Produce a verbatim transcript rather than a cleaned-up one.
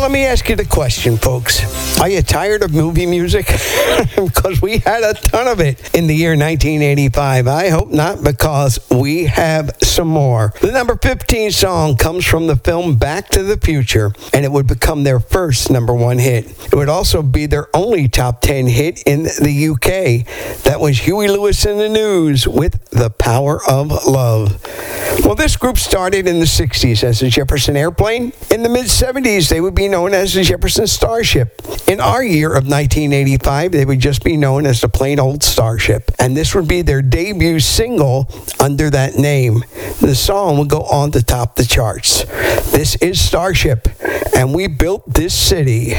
let me ask you the question, folks. Are you tired of movie music? Because we had a ton of it in the year nineteen eighty-five. I hope not, because we have some more. The number fifteen song comes from the film Back to the Future, and it would become their first number one hit. It would also be their only top ten hit in the U K. That was Huey Lewis and the News with The Power of Love. Well, this group started in the sixties as the Jefferson Airplane. In the mid-seventies, they would be known as the Jefferson Starship. In our year of nineteen eighty-five, they would just be known as the plain old Starship. And this would be their debut single under that name. The song would go on to top the charts. This is Starship, and we built this city.